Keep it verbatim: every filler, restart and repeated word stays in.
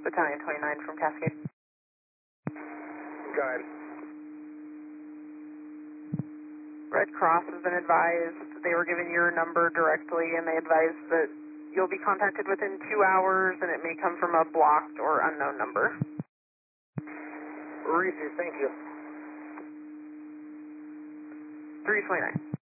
Battalion twenty-nine from Cascade. Go ahead. Red Cross has been advised they were given your number directly, and they advised that you'll be contacted within two hours, and it may come from a blocked or unknown number. Reese, thank you. three twenty-nine.